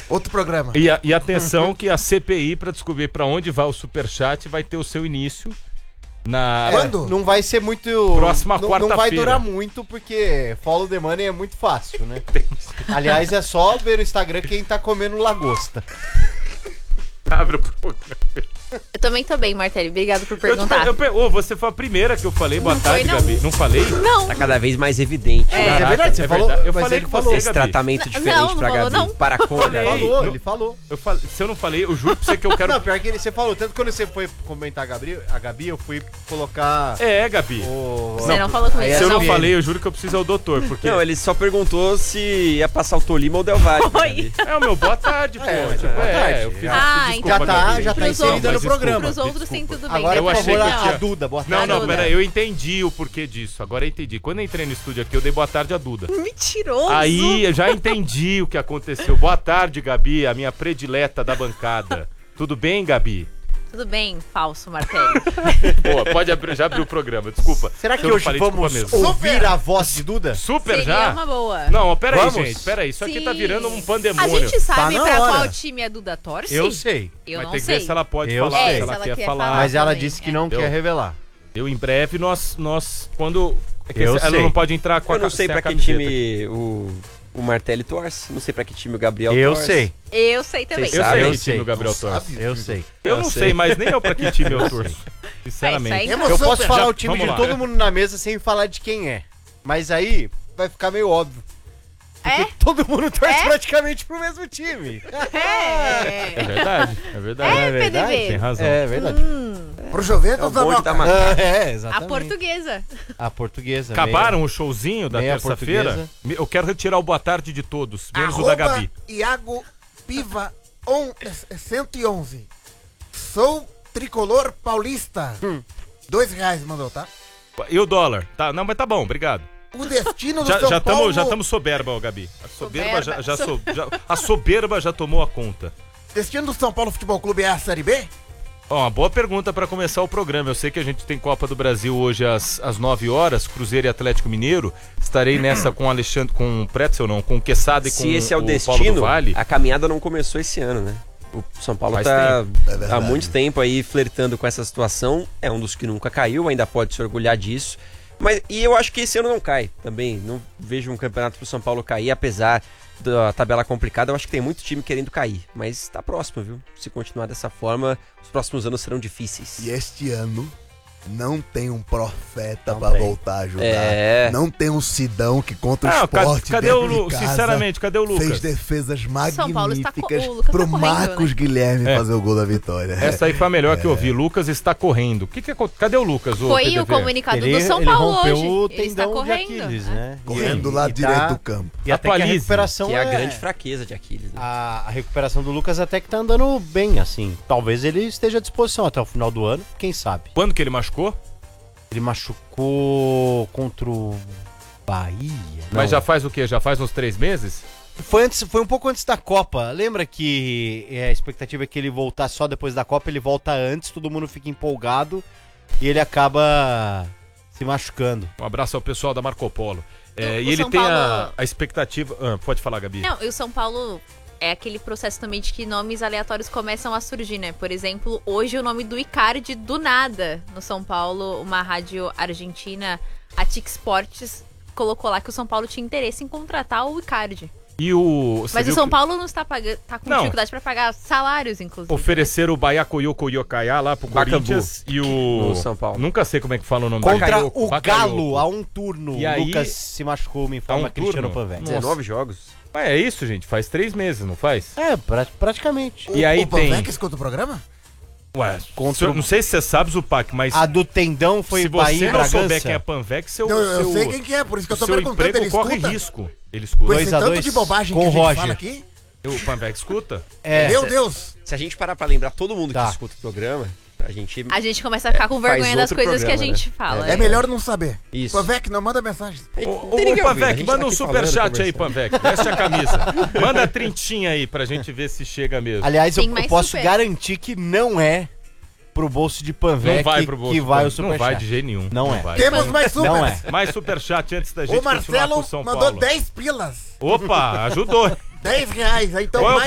Outro programa. E atenção que a CPI, para descobrir para onde vai o Superchat, vai ter o seu início na... Quando? Não vai ser muito... Próxima Não quarta-feira. vai durar muito, porque follow the money é muito fácil, né? Aliás, é só ver no Instagram quem tá comendo lagosta. Abre o programa. Eu também tô bem, Martelli. Obrigado por perguntar. Você foi a primeira que eu falei. Boa Não tarde, foi, não. Gabi. Não falei? Não. Tá cada vez mais evidente. Mas Caraca, é verdade, você é falou. verdade. Eu mas falei ele com falou. você, Esse Gabi. tratamento diferente não pra falou, Gabi. não. Para com a Gabi. Falou, Não. ele falou. Se eu não falei, eu juro pra você que eu quero... Não, pior que você falou. Tanto que quando você foi comentar a Gabi, eu fui colocar Gabi. o... Você não falou comigo. Aí Se eu não Gabi. falei, eu juro que eu preciso ao doutor, porque... Não, ele só perguntou se ia passar o Tolima ou o Del Valle. pra Oi. Gabi. É o meu boa tarde, pô. boa tarde. Eu fiz Ah, desculpa, então Gabi. já tá Pros inserida outros- no programa. Pros outros tem tudo bem. Agora, Eu por achei favor, que a tinha- Duda. Boa Não, tarde. não, Duda. pera, eu entendi o porquê disso. Agora eu entendi. Quando eu entrei no estúdio aqui, eu dei boa tarde a Duda. Mentiroso. Aí eu já entendi o que aconteceu. Boa tarde, Gabi, a minha predileta da bancada. Tudo bem, Gabi? Tudo bem, falso, Martelli. Boa, pode abrir, já abriu o programa, desculpa. Será Se que eu não hoje falei, vamos desculpa mesmo. ouvir a voz de Duda? Super Seria já? uma boa. Não, pera aí, Vamos? gente, pera aí. Isso aqui tá Sim. virando um A pandemônio. gente sabe Tá na pra hora. qual time a Duda torce? Eu sei. Eu Mas não tem que sei. ver se ela pode Eu falar, sei. se ela quer falar. Mas ela também, disse que é. não Deu. quer revelar. Em breve nós quando... É que Eu ela sei. não pode entrar com a Eu não sei sem a pra que camiseta. time o Martelli torce. Não sei pra que time o Gabriel Eu torce. sei. Eu sei também. Vocês Eu sabem? sei Eu que time sei. o Gabriel torce. Eu sei. Eu não sei, mas nem eu pra que time eu torço. Sinceramente. Isso aí Eu posso falar Já- o time vamos de lá. todo mundo na mesa sem falar de quem é. Mas aí vai ficar meio óbvio. Porque É? todo mundo torce É? praticamente pro mesmo time. É verdade, é verdade. É, verdade? PDB. Tem razão. É verdade. Pro É Juventus o ou bonde da não? macaca. É, A exatamente. portuguesa. A portuguesa. Acabaram o showzinho da meia terça-feira? portuguesa. Eu quero retirar o boa tarde de todos, menos o da Arroba Gabi. Iago Piva 111. Sou tricolor paulista. R$2 mandou, tá? E o dólar? Tá, não, mas tá bom, obrigado. O destino do Já São Paulo... estamos soberba, ô, Gabi. A soberba, Soberba. a soberba já tomou a conta. Destino do São Paulo Futebol Clube é a Série B? Ó, uma boa pergunta pra começar o programa. Eu sei que a gente tem Copa do Brasil hoje às 9 horas, Cruzeiro e Atlético Mineiro. Estarei nessa com o Alexandre, com o Pretzel, não, com o Quesada e com Se esse é o Paulo do destino, Vale. a caminhada não começou esse ano, né? O São Paulo Faz tá É verdade. há muito tempo aí flertando com essa situação. É um dos que nunca caiu, ainda pode se orgulhar disso. E eu acho que esse ano não cai também. Não vejo um campeonato pro São Paulo cair, apesar da tabela complicada. Eu acho que tem muito time querendo cair. Mas tá próximo, viu? Se continuar dessa forma, os próximos anos serão difíceis. E este ano não tem um profeta Não pra tem. voltar a ajudar. É. Não tem um Sidão que contra o Ah, esporte cadê o dentro de Lucas? casa Sinceramente, cadê o fez Lucas? defesas São Paulo está magníficas o Lucas pro tá correndo, Marcos né? Guilherme É. fazer o gol da vitória. Essa aí foi a melhor que eu vi. Lucas está correndo. Cadê o Lucas? Foi PDV? o comunicado do São Paulo rompeu hoje. o Ele está tendão de correndo. Aquiles, É. né? Correndo do E- lado e direito tá- do campo. E até que a Atualize, recuperação Que é a grande fraqueza de Aquiles, né? A recuperação do Lucas até que tá andando bem, assim. Talvez ele esteja à disposição até o final do ano, quem sabe. Quando que ele machucou? Ele machucou contra o Bahia. Mas Não. já faz o quê? Já faz uns 3 meses? Foi um pouco antes da Copa. Lembra que a expectativa é que ele voltasse só depois da Copa, ele volta antes, todo mundo fica empolgado e ele acaba se machucando. Um abraço ao pessoal da Marco Polo. O E ele São tem Paulo- a expectativa... pode falar, Gabi. Não, e o São Paulo é aquele processo também de que nomes aleatórios começam a surgir, né? Por exemplo, hoje o nome do Icardi, do nada, no São Paulo, uma rádio argentina, a TIC Sports, colocou lá que o São Paulo tinha interesse em contratar o Icardi. E o... você Mas o viu São que Paulo não está pagando, tá com Não. dificuldade pra pagar salários, inclusive. Ofereceram o Baiacoyoko Yokaya lá pro Bacabu. Corinthians e o... No São Paulo. Nunca sei como é que fala o nome Contra Bakayoko. o Bakayoko. Galo, a um turno, E o aí- Lucas se machucou, me informa um Cristiano turno? Panvec. Nossa. 19 jogos. É isso, gente. Faz 3 meses, não faz? É, praticamente. E aí o tem... Panvec escuta o programa? Ué, Contra o- não sei se você sabe, Zupac, mas A do tendão foi se Bahia você e não Bragança. souber quem é Panvec, seu, Não, eu seu, sei quem que é, por isso que eu tô seu perguntando. emprego Ele corre escuta? risco. Ele escuta. Com esse 2 a tanto 2 de bobagem com que a o gente Roger. fala aqui? O Panvec escuta? É, Meu Deus! Se a gente parar pra lembrar todo mundo Tá. que escuta o programa, a gente... A gente começa a ficar com faz vergonha das outro coisas que a programa, gente né? fala. É melhor não saber. Isso. Panvec, não manda mensagem. Ô, Tem ô, ninguém ouvindo, a Panvec, gente manda tá um aqui superchat aí, conversando. Panvec. Veste a camisa. Manda a trintinha aí pra gente ver se chega mesmo. aliás, Tem eu mais posso super. garantir que não é pro bolso de Panvec Não vai pro bolso. que vai o Não superchat. vai de jeito nenhum. Não é. vai. Temos mais super. Não é. Mais superchat antes da gente O continuar com Marcelo o São mandou Paulo. 10 pilas. Opa, ajudou. R$10. Então Qual é o mais